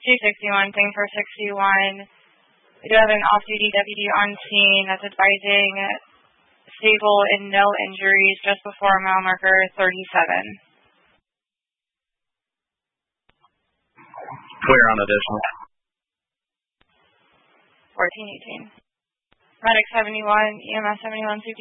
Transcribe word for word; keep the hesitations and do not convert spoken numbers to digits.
two sixty-one, thing for sixty-one. We do have an off-duty deputy on scene that's advising stable and no injuries just before mile marker thirty-seven. Clear on additional. fourteen eighteen. Medic seventy-one, E M S seventy-one,